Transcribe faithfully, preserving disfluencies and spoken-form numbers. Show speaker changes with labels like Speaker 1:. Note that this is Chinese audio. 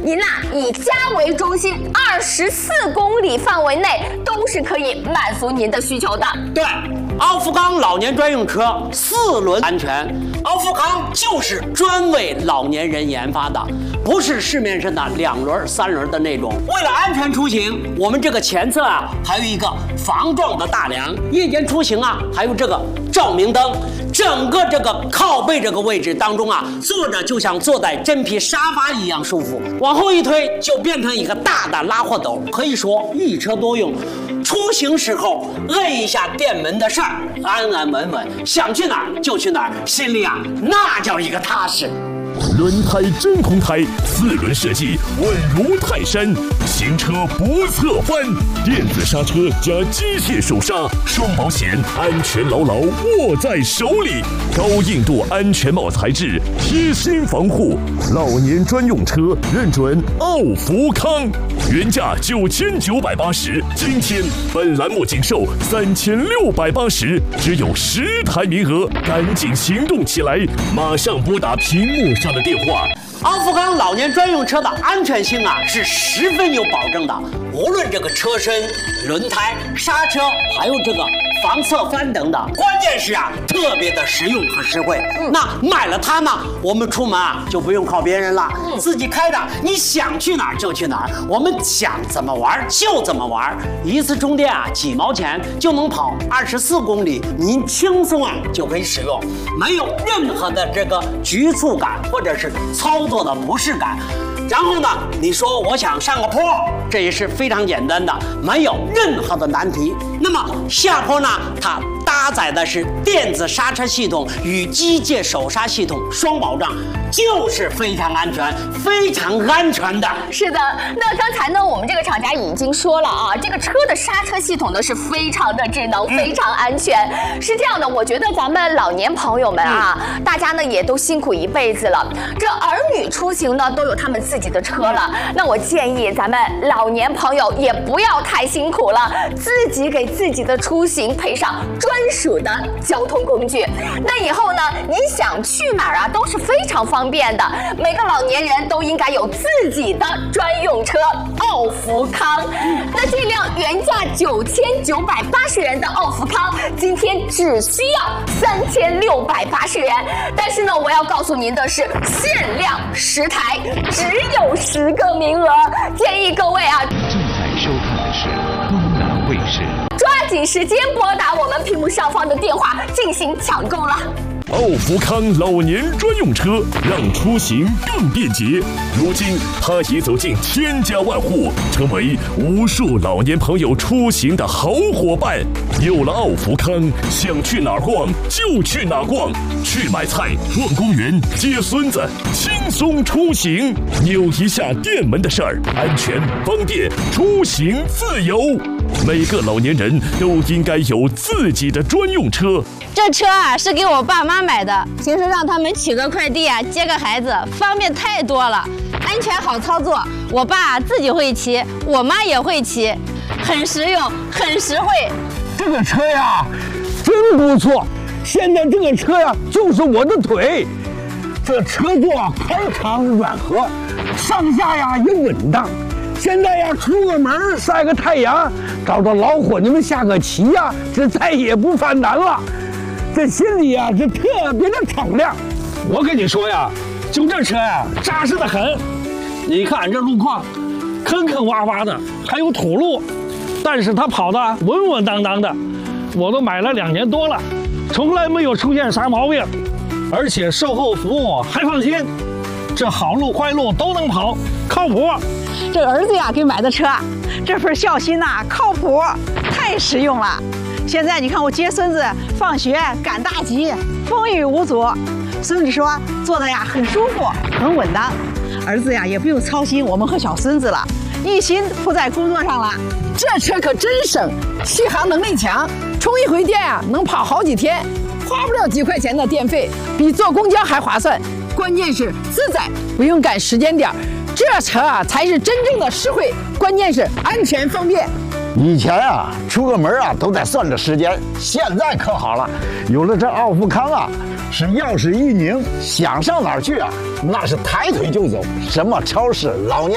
Speaker 1: 您呐、啊、以家为中心，二十四公里范围内都是可以满足您的需求的。
Speaker 2: 对，奥富康老年专用车四轮安全，奥富康就是专为老年人研发的，不是市面上的两轮、三轮的那种。为了安全出行，我们这个前侧啊还有一个防撞的大梁，夜间出行啊还有这个照明灯。整个这个靠背这个位置当中啊，坐着就像坐在真皮沙发一样舒服，往后一推就变成一个大的拉货斗，可以说一车多用。出行时候摁一下电门的事儿，安安稳稳，想去哪儿就去哪儿，心里啊那叫一个踏实。
Speaker 3: 轮胎真空胎，四轮设计稳如泰山，行车不侧翻，电子刹车加机械手刹，双保险，安全牢牢握在手里。高硬度安全帽材质，贴心防护，老年专用车认准奥福康，原价九千九百八十，今天本栏目仅售三千六百八十，只有十台名额，赶紧行动起来，马上拨打屏幕上的电话。
Speaker 2: 奥富康老年专用车的安全性啊是十分有保证的，无论这个车身、轮胎、刹车，还有这个防侧翻等等，关键是啊特别的实用和实惠。嗯、那买了它呢，我们出门啊就不用靠别人了，嗯、自己开着，你想去哪儿就去哪儿，我们想怎么玩就怎么玩。一次充电啊几毛钱就能跑二十四公里，您轻松啊就可以使用，没有任何的这个局促感或者是操作的不适感。然后呢，你说我想上个坡，这也是非常简单的，没有任何的难题。那么下坡呢，它搭载的是电子刹车系统与机械手刹系统双保障，就是非常安全、非常安全的。
Speaker 1: 是的，那刚才呢，我们这个厂家已经说了啊，这个车的刹车系统呢是非常的智能、非常安全。是这样的，我觉得咱们老年朋友们啊，嗯、大家呢也都辛苦一辈子了，这儿女出行呢都有他们自己的车了，那我建议咱们老年朋友也不要太辛苦了，自己给自己的出行配上专属的交通工具。那以后呢，你想去哪儿啊，都是非常方便的。每个老年人都应该有自己的专用车奥福康。那这辆原价九千九百八十元的奥福康，今天只需要三千六百八十元。但是呢，我要告诉您的是，限量十台，只有十个名额，建议各位啊，
Speaker 4: 正在收看的是东南卫视。
Speaker 1: 抓紧时间拨打我们屏幕上方的电话进行抢购了。
Speaker 3: 奥福康老年专用车让出行更便捷，如今它已走进千家万户，成为无数老年朋友出行的好伙伴。有了奥福康，想去哪儿逛就去哪儿逛，去买菜、逛公园、接孙子，轻松出行。扭一下电门的事儿，安全方便，出行自由。每个老年人都应该有自己的专用车。
Speaker 5: 这车啊是给我爸妈买的，平时让他们取个快递啊、接个孩子，方便太多了，安全好操作。我爸自己会骑，我妈也会骑，很实用，很实惠。
Speaker 6: 这个车呀，真不错。现在这个车呀，就是我的腿。这车座宽敞软和，上下呀也稳当。现在呀，出个门晒个太阳，找着老伙计们下个棋呀，这再也不犯难了。这心里呀，这特别的敞亮。我跟你说呀，就这车呀，扎实的很。你看这路况，坑坑洼洼的，还有土路，但是它跑的稳稳当当的。我都买了两年多了，从来没有出现啥毛病，而且售后服务还放心。这好路坏路都能跑，靠谱。
Speaker 7: 这儿子呀给买的车，这份孝心呐、啊、靠谱，太实用了。现在你看我接孙子放学赶大集，风雨无阻。孙子说坐的呀很舒服，很稳当。儿子呀也不用操心我们和小孙子了，一心扑在工作上了。
Speaker 8: 这车可真省，续航能力强，充一回电啊能跑好几天，花不了几块钱的电费，比坐公交还划算。关键是自在，不用赶时间点。这车啊才是真正的实惠，关键是安全方便。
Speaker 6: 以前啊出个门啊都得算着时间，现在可好了，有了这奥福康啊，是钥匙一拧，想上哪儿去啊，那是抬腿就走，什么超市、老年